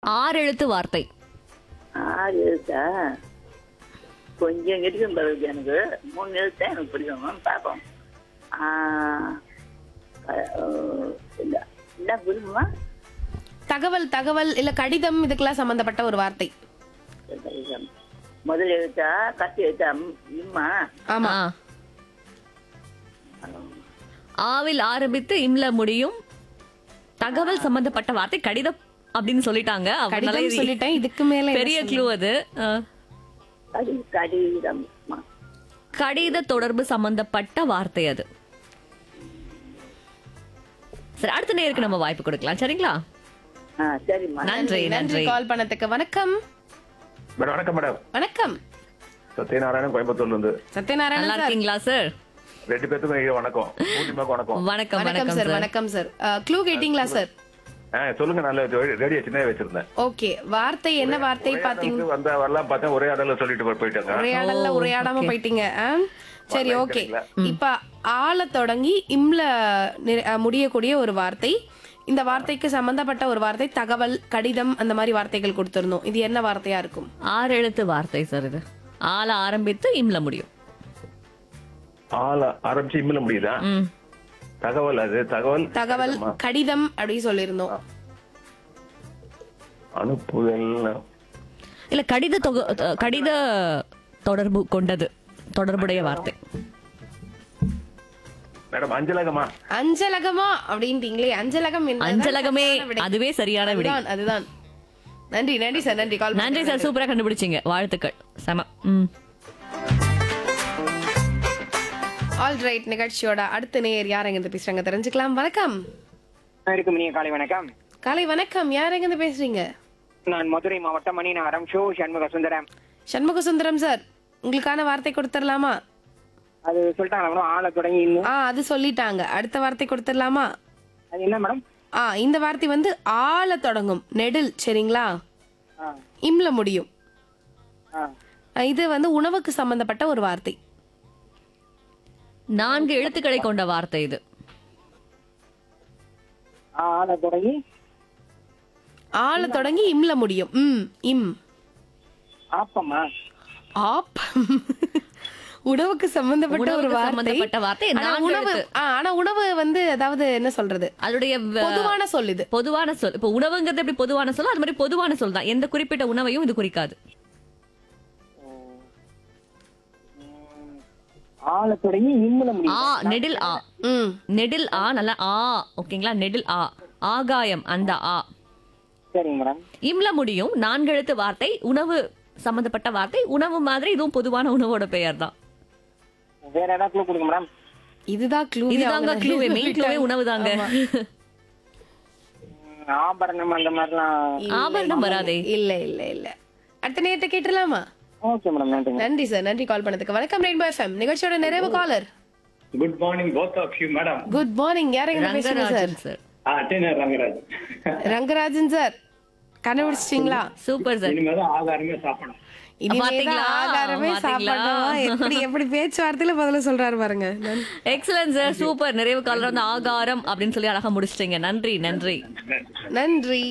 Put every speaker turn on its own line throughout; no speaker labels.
6 எழுத்து வார்த்தை.
6 எழுத்தா? கொஞ்சம் இருக்கும் பிறகு எனக்கு 3 எழுத்தா எனக்கு பிடிக்கும் மேம். பார்ப்போம். இல்ல என்ன புரியுமா?
தகவல் இல்ல கடிதம் இதுக்கெல்லாம் சம்பந்தப்பட்ட ஒரு வார்த்தை.
முதல் எழுத்தா கத்தி எழுத்தா? இம்மா.
ஆமா.
ஆவில் ஆரம்பித்து இம்ல முடியும். தகவல் சம்பந்தப்பட்ட வார்த்தை கடிதம் அப்படின்னு சொல்லிட்டாங்க. அவங்களால
கடிதம்
இது
சொல்லிட்டேன். இதுக்கு மேல
பெரிய க்ளூ அது.
கடிதம்.
கடித தொடர்பு சம்பந்தப்பட்ட வார்த்தை அது. சரி, அடுத்த நேருக்கு நம்ம வாய்ப்பு கொடுக்கலாம். சரிங்களா?
சரிம்மா.
நன்றி நன்றி.
கால் பண்ணதுக்கு வணக்கம்.
மேடம் வணக்கம் மேடம்.
வணக்கம்.
சத்யநாராயணன் கோயம்புத்தூர்ல இருந்து.
நல்லா
சத்யநாராயணன் சார்.
இருக்கீங்களா சார்?
2 பேத்துக்கும் வணக்கம். பூர்ணிமாக்கு வணக்கம்.
வணக்கம்
வணக்கம்
வணக்கம்
சார்.
சார்.
வணக்கம் சார். க்ளூ கேட்டிங்களா சார்?
சொல்லுங்க. நல்ல ரேடியோ சின்ன வச்சிருந்தேன்.
ஓகே. வார்த்தை என்ன வார்த்தை பாத்தீங்க?
வந்த வரலாம் பார்த்தேன். ஒரே ஆடல சொல்லிட்டு போயிட்டாங்க.
உரையாடல்ல உரையாடாம போயிட்டீங்க. சரி, ஓகே.
கிடைக்கல.
இப்ப ஆள தொடங்கி இம்ல முடியக்கூடிய ஒரு வார்த்தை. இந்த வார்த்தைக்கு சம்பந்தப்பட்ட ஒரு வார்த்தை தகவல், கடிதம் அந்த மாதிரி வார்த்தைகள் கொடுத்திருந்தோம். இது என்ன வார்த்தையா இருக்கும்?
6 எழுத்து வார்த்தை சார் இது. ஆல ஆரம்பித்து இம்ல முடியும்.
ஆள ஆரம்பிச்சு இம்மில முடியுதா? தகவல். அது
தகவல் கடிதம் அப்படி சொல்லியிருந்தோம்.
அனுப்புதல்.
இல்ல கடித தொடர்பு கொண்டது, தொடர்புடைய வார்த்தை.
மேடம் அஞ்சலகமா?
அஞ்சலகமா அப்படின்ட்டீங்களே. அஞ்சலகம் என்ன?
அஞ்சலகமே அதுவே சரியான விடை.
அதுதான். நன்றி நன்றி சார். நன்றி கால்.
நன்றி சார், சூப்பரா கண்டுபிடிச்சீங்க. வாழ்த்துக்கள். செம.
All right. நிகழ்ச்சியோட அடுத்த நேயர் யார் எங்க பேசுறாங்க தெரிஞ்சுக்கலாம். வணக்கம்.
காலை வணக்கம்.
காலை வணக்கம். யார் எங்க பேசுறீங்க?
நான் மதுரை மாவட்டம் மணிநகரம் ஷோ சண்முக சுந்தரம்.
சண்முக சுந்தரம் சார், உங்களுக்கான வார்த்தை கொடுத்துடலாமா?
அது சொல்லிட்டாங்க ஆளை தொடங்கி இன்னும்.
அது சொல்லிட்டாங்க. அடுத்த வார்த்தை கொடுத்துடலாமா?
அது என்ன மேடம்?
இந்த வார்த்தை வந்து ஆள தொடங்கும், நெடில். சரிங்களா? இம்ல முடியும். இது வந்து உணவுக்கு சம்பந்தப்பட்ட ஒரு வார்த்தை.
4 எழுத்துக்களை கொண்ட வார்த்தை இது.
ஆளை தொடங்கி
ஆள தொடங்கி இம்ல முடியும். இம்.
ஆப்பமா?
ஆப்பம். உணவுக்கு சம்பந்தப்பட்ட ஒரு வார்த்தை. ஆனா உணவு வந்து அதாவது என்ன சொல்றது,
அதோடைய
பொதுவான சொல். இது
பொதுவான சொல். இப்ப உணவுங்கிறது எப்படி பொதுவான சொல், அது மாதிரி பொதுவான சொல் தான். எந்த குறிப்பிட்ட உணவையும் இது குறிக்காது.
ஆளை தொடங்கி இம்முல முடியும்.
நெடில் ஆ. நெடில் ஆ. நல்லா ஆ. ஓகேங்களா? நெடில் ஆ. ஆகாயம் அந்த ஆ.
சரிங்க மேடம்.
இம்ல முடியும். 4 எழுத்து வார்த்தை, உணவு சம்பந்தப்பட்ட வார்த்தை. உணவு மாதிரி இதுவும் பொதுவான உணவோட பெயர் தான்.
வேற ஏதாவது க்ளூ கொடுங்க மேடம்.
இதுதான் க்ளூ.
இதுதாங்க க்ளூவே. மெயின் க்ளூவே உணவு தாங்க.
ஆபரணம் அந்த மாதிரிலாம்?
ஆபரணம் வராதே.
இல்ல இல்ல இல்ல. அடுத்த நேரத்தை கேட்டுலாமா?
Okay madam. நன்றி.
நன்றி சார். நன்றி கால் பண்ணதுக்கு. வணக்கம் ரெயின்போ எஃப்எம் நிகழ்ச்சியோட நிறைவு collar.
Good morning both of you madam.
Good morning. யார் எங்க பேசுறீங்க sir?
Sir.
Rangaraj.
Rangarajan sir, கண்டுபிடிச்சிட்டீங்களா?
Super sir.
இனிமேதான் ஆகாரமே சாப்பிடணும்.
இனிமேதான் ஆகாரமே சாப்பிடணும். எப்படி பேச்சுவார்த்தையில பதில சொல்றாரு பாருங்க.
Excellent sir, super. நிறைவு காலர் வந்து ஆகாரம் அப்படின்னு சொல்லி அழகா முடிச்சிட்டீங்க. நன்றி நன்றி
நன்றி.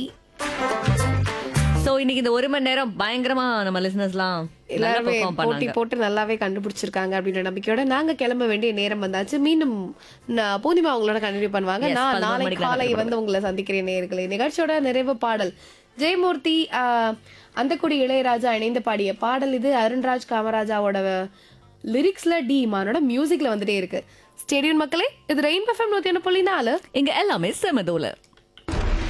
சோ இன்னைக்கு இந்த 1 மணி நேரம் பயங்கரமா நம்ம லிசனர்ஸ்லாம்
எல்லாருமே போட்டி போட்டு நல்லாவே கண்டுபிடிச்சிருக்காங்க அப்படின்ற நம்பிக்கையோட நாங்க கிளம்ப வேண்டிய நேரம் வந்தாச்சு. மீண்டும் பூர்ணிமா அவங்களோட கண்டினியூ பண்ணுவாங்க. நான் நாளை காலை வந்து உங்களை சந்திக்கிறேன் நேயர்களே. நிகழ்ச்சியோட நிறைவு பாடல் ஜெயமூர்த்தி அந்தக்குடி இளையராஜா இணைந்து பாடிய பாடல் இது. அருண்ராஜ் காமராஜாவோட லிரிக்ஸ்ல டி இமானோட மியூசிக்ல வந்துட்டே இருக்கு. ஸ்டேடியம் மக்களே, இது ரெயின்போ எஃப்எம் 101.4.
இங்க எல்லாமே செமதோல.